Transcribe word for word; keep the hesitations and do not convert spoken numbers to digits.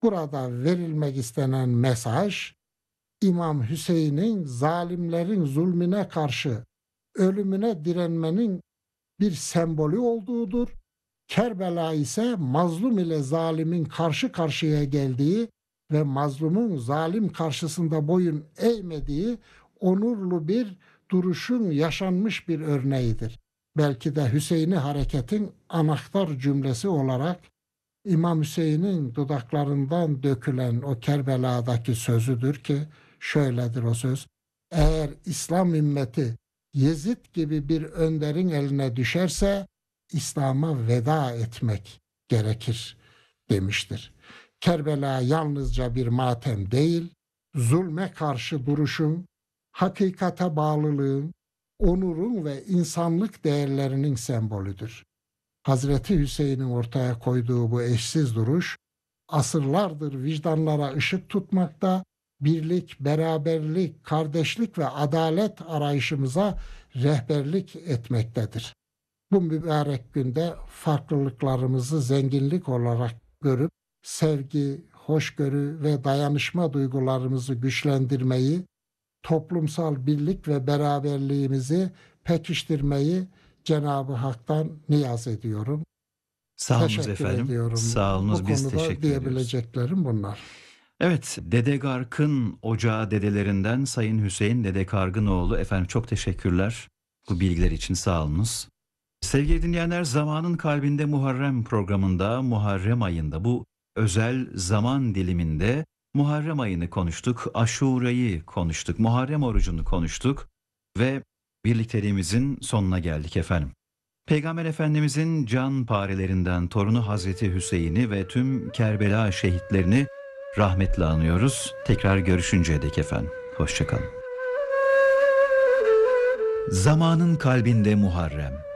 Burada verilmek istenen mesaj, İmam Hüseyin'in zalimlerin zulmüne karşı ölümüne direnmenin bir sembolü olduğudur. Kerbela ise mazlum ile zalimin karşı karşıya geldiği ve mazlumun zalim karşısında boyun eğmediği onurlu bir duruşun yaşanmış bir örneğidir. Belki de Hüseyin'i hareketin anahtar cümlesi olarak İmam Hüseyin'in dudaklarından dökülen o Kerbela'daki sözüdür ki şöyledir o söz: eğer İslam ümmeti Yezid gibi bir önderin eline düşerse İslam'a veda etmek gerekir demiştir. Kerbela yalnızca bir matem değil, zulme karşı duruşun, hakikate bağlılığın, onurun ve insanlık değerlerinin sembolüdür. Hazreti Hüseyin'in ortaya koyduğu bu eşsiz duruş, asırlardır vicdanlara ışık tutmakta, birlik, beraberlik, kardeşlik ve adalet arayışımıza rehberlik etmektedir. Bu mübarek günde farklılıklarımızı zenginlik olarak görüp sevgi, hoşgörü ve dayanışma duygularımızı güçlendirmeyi, toplumsal birlik ve beraberliğimizi pekiştirmeyi Cenab-ı Hak'tan niyaz ediyorum. Sağolunuz Teşekkür efendim. ediyorum. Sağolunuz, Bu biz konuda teşekkür ediyoruz. diyebileceklerim bunlar. Evet, Dede Gark'ın ocağı dedelerinden Sayın Hüseyin Dede Kargınoğlu, efendim çok teşekkürler bu bilgiler için, sağolunuz. Sevgili dinleyenler, Zamanın Kalbinde Muharrem programında Muharrem ayında, bu özel zaman diliminde Muharrem ayını konuştuk, Aşura'yı konuştuk, Muharrem orucunu konuştuk ve birlikteliğimizin sonuna geldik efendim. Peygamber Efendimizin can parelerinden torunu Hazreti Hüseyin'i ve tüm Kerbela şehitlerini rahmetle anıyoruz. Tekrar görüşünceye dek efendim. Hoşçakalın. Zamanın Kalbinde Muharrem.